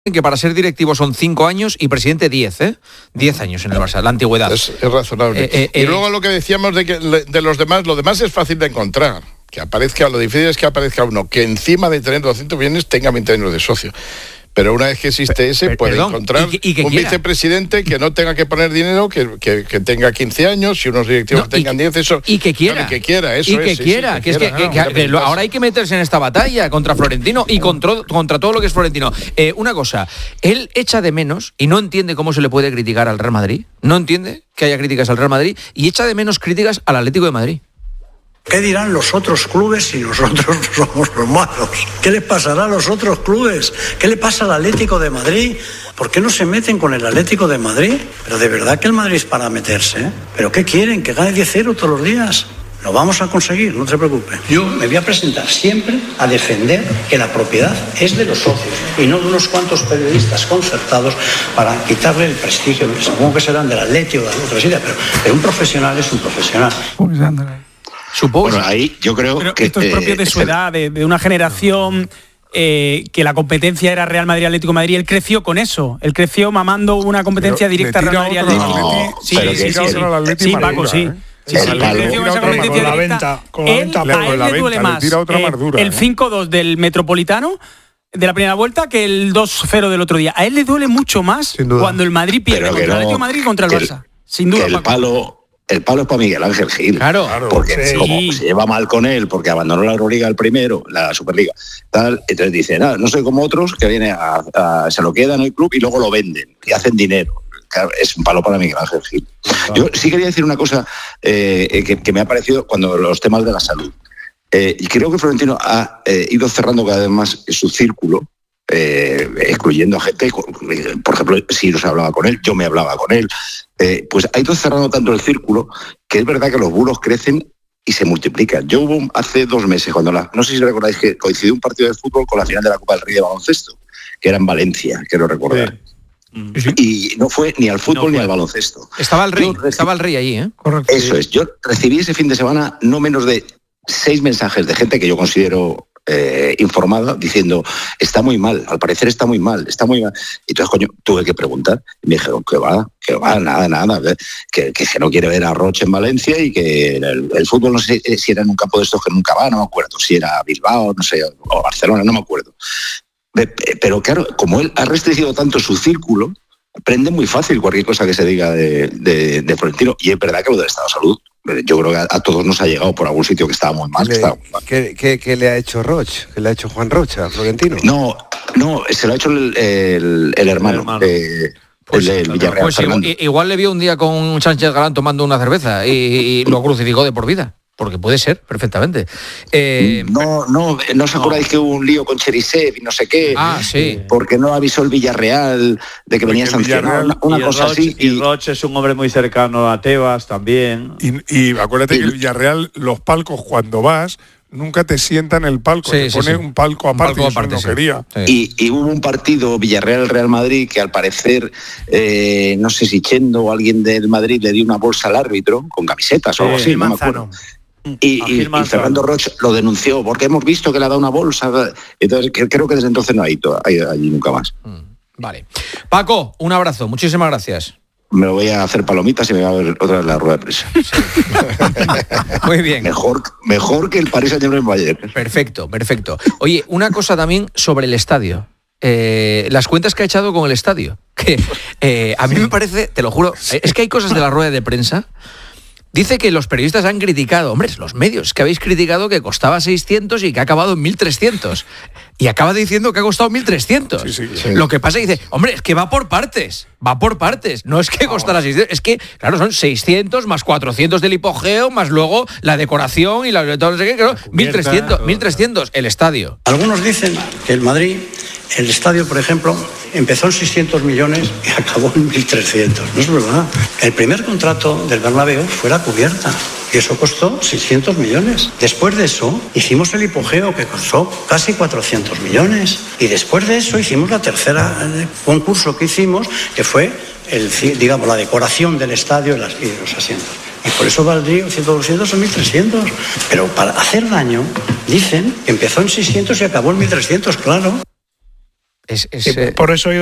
que para ser directivo son 5 años y presidente 10, ¿eh? 10 años en el Barça, la antigüedad. Es razonable. Y luego lo que decíamos de los demás, lo demás es fácil de encontrar. Que aparezca, lo difícil es que aparezca uno que encima de tener 200 millones tenga 20 años de socio. Pero una vez que existe ese, puede encontrar un vicepresidente que no tenga que poner dinero, que tenga 15 años y unos directivos tengan 10, eso. Y que quiera. Claro, que quiera, eso y que quiera. Ahora hay que meterse en esta batalla contra Florentino y contra todo lo que es Florentino. Una cosa, él echa de menos y no entiende cómo se le puede criticar al Real Madrid. No entiende que haya críticas al Real Madrid y echa de menos críticas al Atlético de Madrid. ¿Qué dirán los otros clubes si nosotros somos los malos? ¿Qué les pasará a los otros clubes? ¿Qué le pasa al Atlético de Madrid? ¿Por qué no se meten con el Atlético de Madrid? Pero de verdad que el Madrid es para meterse, ¿eh? ¿Pero qué quieren? ¿Que gane 10-0 todos los días? Lo vamos a conseguir, no te preocupes. Yo me voy a presentar siempre a defender que la propiedad es de los socios y no de unos cuantos periodistas concertados para quitarle el prestigio. Supongo que serán del Atlético o de otra silla, pero un profesional es un profesional. Supongo. Bueno, ahí yo creo que esto es propio de su edad, de una generación que la competencia era Real Madrid-Atlético de Madrid. Él creció con eso. Él creció mamando una competencia directa Real Madrid-Atlético. Sí, Paco, sí. Con la venta le duele más el 5-2 del Metropolitano de la primera vuelta que el 2-0 del otro día. A él le duele mucho más cuando el Madrid pierde contra el Atlético de Madrid y contra el Barça. Sin duda, el palo es para Miguel Ángel Gil. Claro. Porque como se lleva mal con él, porque abandonó la Euroliga el primero, la Superliga, tal, entonces dice, no soy como otros que vienen se lo quedan en el club y luego lo venden y hacen dinero. Claro, es un palo para Miguel Ángel Gil. Yo sí quería decir una cosa que me ha parecido cuando los temas de la salud. Y creo que Florentino ha ido cerrando cada vez más su círculo, excluyendo a gente, por ejemplo, si nos hablaba con él, yo me hablaba con él, pues ha ido cerrando tanto el círculo que es verdad que los bulos crecen y se multiplican. Yo hubo hace 2 meses, cuando no sé si recordáis que coincidió un partido de fútbol con la final de la Copa del Rey de baloncesto, que era en Valencia, quiero recordar. Sí. Y no fue ni al fútbol ni al baloncesto. Estaba el Rey allí, ¿eh? Correcto. Eso es. Yo recibí ese fin de semana no menos de 6 mensajes de gente que yo considero informada, diciendo, está muy mal, al parecer está muy mal. Y entonces, tuve que preguntar. Y me dijeron, que va, nada. Que no quiere ver a Roche en Valencia y que el fútbol, no sé si era en un campo de estos que nunca va, no me acuerdo. Si era Bilbao, no sé, o Barcelona, no me acuerdo. Pero claro, como él ha restringido tanto su círculo, prende muy fácil cualquier cosa que se diga de Florentino. Y es verdad que lo del estado de salud, yo creo que a todos nos ha llegado por algún sitio que estaba muy mal. ¿Qué le ha hecho Roche? ¿Qué le ha hecho Juan Roche a Florentino? No, se lo ha hecho el hermano. El Villarreal. Pues igual le vio un día con Sánchez Galán tomando una cerveza y lo crucificó de por vida. Porque puede ser, perfectamente. No os acordáis que hubo un lío con Cherisev y no sé qué. Sí. Porque no avisó el Villarreal de que venía sancionado. Una cosa así. Y Roche es un hombre muy cercano a Tebas también. Y acuérdate que el Villarreal, los palcos cuando vas, nunca te sientan en el palco, te pone un palco aparte, no quería. Sí. Y hubo un partido Villarreal-Real Madrid que al parecer, no sé si Chendo o alguien del Madrid le dio una bolsa al árbitro con camisetas o algo así, no me acuerdo. Y Fernando Roche lo denunció porque hemos visto que le ha dado una bolsa. Entonces creo que desde entonces no ha ido allí nunca más. Vale. Paco, un abrazo, muchísimas gracias. Me lo voy a hacer palomitas y me va a ver otra vez la rueda de prensa. Sí. Muy bien. Mejor que el Paris Saint-Germain Bayern. Perfecto. Oye, una cosa también sobre el estadio. Las cuentas que ha echado con el estadio. Que a mí me parece, te lo juro, es que hay cosas de la rueda de prensa. Dice que los periodistas han criticado, hombre, los medios, que habéis criticado que costaba 600 y que ha acabado en 1.300. Y acaba diciendo que ha costado 1.300. Sí. Lo que pasa es que dice, hombre, es que va por partes. No es que costara 600, es que, claro, son 600 más 400 del hipogeo, más luego la decoración y todo, no sé qué, claro, 1.300 el estadio. Algunos dicen que el Madrid, el estadio, por ejemplo, empezó en 600 millones y acabó en 1.300. No es verdad. El primer contrato del Bernabéu fue la cubierta y eso costó 600 millones. Después de eso hicimos el hipogeo que costó casi 400 millones y después de eso hicimos la tercera concurso que hicimos, que fue la decoración del estadio y los asientos. Y por eso valdría 200 o 1.300. Pero para hacer daño, dicen que empezó en 600 y acabó en 1.300, claro. Por eso